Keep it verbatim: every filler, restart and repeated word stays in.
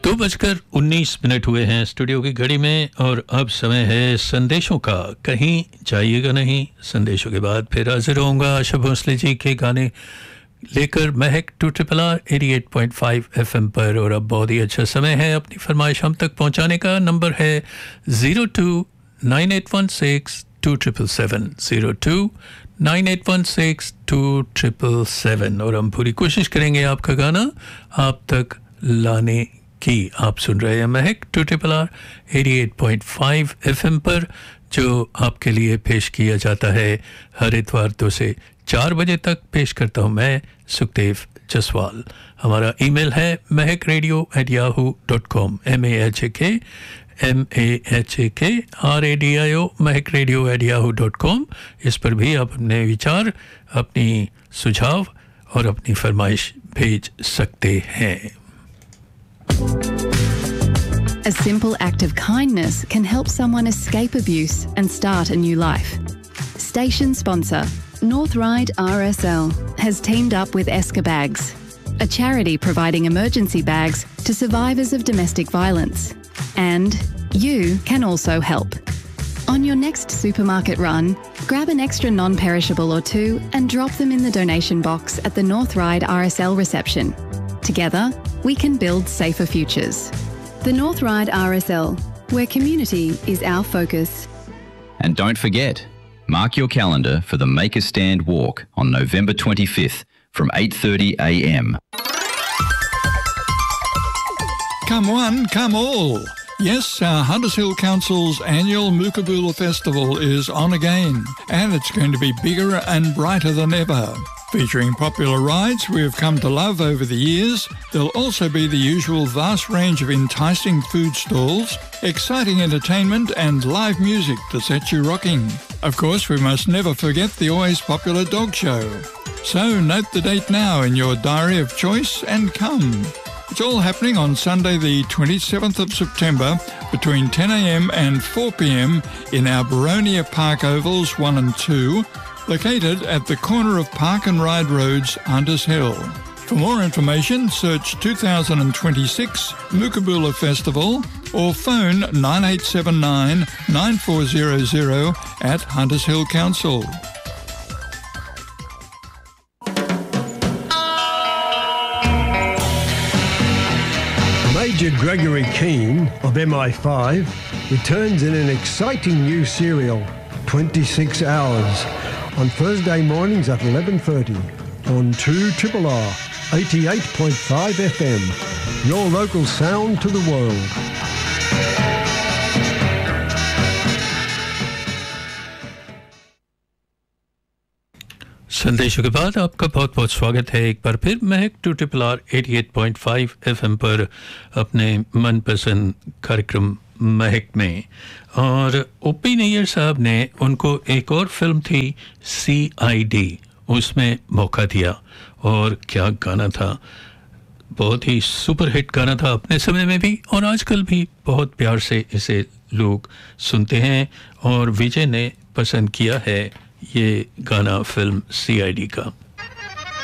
दो बजकर उन्नीस मिनट हुए हैं स्टूडियो की घड़ी में और अब समय है संदेशों का। कहीं जाइएगा नहीं, संदेशों के बाद फिर हाजिर होऊंगा आशा भोसले जी के गाने लेकर महक to triple R eighty eight point five F M पर। और अब बहुत ही अच्छा समय है अपनी फरमाइश हम तक पहुंचाने का। नंबर है zero two nine eight one six to triple seven zero two nine eight one six to triple seven और हम पूरी कोशिश करेंगे आपका गाना आप तक लाने की। आप सुन रहे हैं महक to triple R eighty eight point five F M पर, जो आपके लिए पेश किया जाता है हर इतवार दो से चार बजे तक। पेश करता हूँ मैं सुखदेव जसवाल। हमारा ईमेल है महक radio at Yahoo dot com, M A H A के एम ए एच ए के R A D I O Mahak radio at Yahoo dot com. इस पर भी आप अपने विचार, अपनी सुझाव और अपनी फरमाइश भेज सकते हैं। A simple act of kindness can help someone escape abuse and start a new life. Station sponsor North Ride R S L has teamed up with Esker Bags, a charity providing emergency bags to survivors of domestic violence. And you can also help. On your next supermarket run, grab an extra non-perishable or two and drop them in the donation box at the North Ride R S L reception. Together, we can build safer futures. The North Ride R S L, where community is our focus. And don't forget, mark your calendar for the Make a Stand walk on November twenty-fifth from eight thirty a m. Come one, come all. Yes, uh, Hunters Hill Council's annual Mookaboola Festival is on again, and it's going to be bigger and brighter than ever. Featuring popular rides we have come to love over the years, there'll also be the usual vast range of enticing food stalls, exciting entertainment and live music to set you rocking. Of course, we must never forget the always popular dog show. So note the date now in your diary of choice and come. It's all happening on Sunday the twenty-seventh of September between ten a m and four p m in our Baronia Park Ovals one and two, located at the corner of Park and Ride Roads, Hunters Hill. For more information, search two thousand twenty-six Mookaboola Festival or phone nine eight seven nine, nine four zero zero at Hunters Hill Council. Major Gregory Keane of M I five returns in an exciting new serial, twenty-six hours, on Thursday mornings at eleven thirty on two R R R eighty-eight point five F M, your local sound to the world. संदेशों के बाद आपका बहुत बहुत स्वागत है एक बार फिर महक to triple R eighty eight point five F M पर अपने मनपसंद कार्यक्रम महक में। और ओपी नैयर साहब ने उनको एक और फिल्म थी सी आई डी, उसमें मौका दिया और क्या गाना था, बहुत ही सुपर हिट गाना था अपने समय में भी और आजकल भी बहुत प्यार से इसे लोग सुनते हैं। और विजय ने पसंद किया है ये गाना फिल्म सी आई डी का।